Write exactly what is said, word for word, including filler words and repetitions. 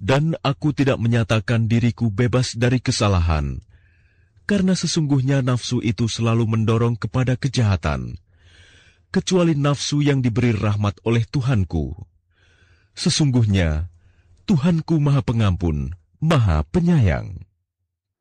Dan aku tidak menyatakan diriku bebas dari kesalahan, karena sesungguhnya nafsu itu selalu mendorong kepada kejahatan, kecuali nafsu yang diberi rahmat oleh Tuhanku. Sesungguhnya Tuhanku Maha Pengampun, Maha Penyayang.